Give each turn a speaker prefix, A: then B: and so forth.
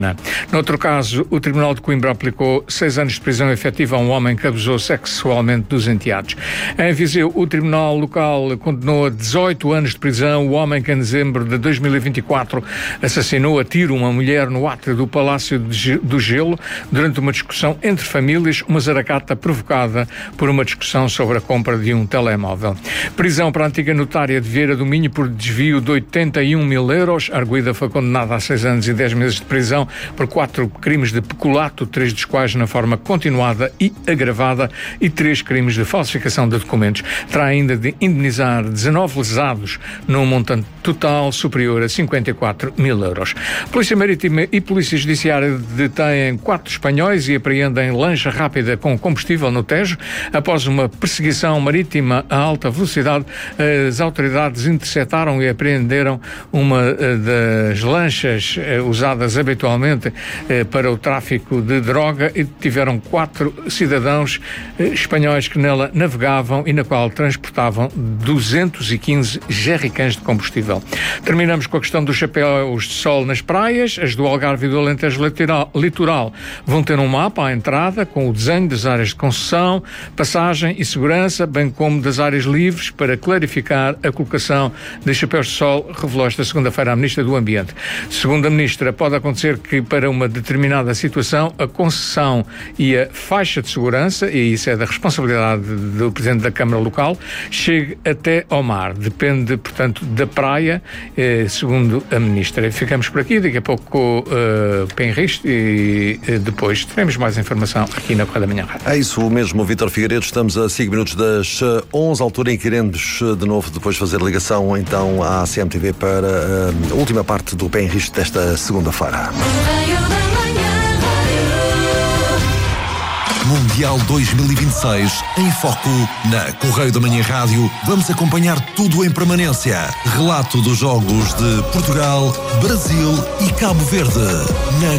A: Noutro caso, o Tribunal de Coimbra aplicou 6 anos de prisão efetiva a um homem que abusou sexualmente dos enteados. Em Viseu, o Tribunal Local condenou a 18 anos de prisão o homem que em dezembro de 2024 assassinou a tiro uma mulher no átrio do Palácio do Gelo durante uma discussão entre famílias, uma zaracata provocada por uma discussão sobre a compra de um telemóvel. Prisão para a antiga notária de Vieira do Minho por desvio de 81 mil euros. A arguida foi condenada a 6 anos e 10 meses de prisão por 4 crimes de peculato, 3 dos quais na forma continuada e agravada, e 3 crimes de falsificação de documentos. Terá ainda de indenizar 19 lesados num montante total superior a 54 mil euros. Polícia Marítima e Polícia Judiciária detêm 4 espanhóis e apreendem lancha rápida com combustível no Tejo. Após uma perseguição marítima a alta velocidade, as autoridades interceptaram e apreenderam uma das lanchas usadas habitualmente para o tráfico de droga e tiveram 4 cidadãos espanhóis que nela navegavam e na qual transportavam 215 jerrycans de combustível. Terminamos com a questão dos chapéus de sol nas praias. As do Algarve e do Alentejo Litoral vão ter um mapa à entrada com o desenho das áreas de concessão, passagem e segurança, bem como das áreas livres, para clarificar a colocação de chapéus de sol, revelou esta segunda-feira a Ministra do Ambiente. Segundo a Ministra, pode acontecer que para uma determinada situação a concessão e a faixa de segurança, e isso é da responsabilidade do Presidente da Câmara Local, chegue até ao mar. Depende, portanto, da praia, segundo a Ministra. Ficamos por aqui, daqui a pouco Penris e depois teremos mais informação aqui na Correia da Manhã.
B: É isso mesmo, Vítor Figueiredo. Estamos a 5 minutos das 11, altura em que iremos de novo depois fazer ligação então à CMTV para a última parte do Penris desta segunda-feira.
C: Mundial 2026 em foco na Correio da Manhã Rádio. Vamos acompanhar tudo em permanência. Relato dos jogos de Portugal, Brasil e Cabo Verde. Na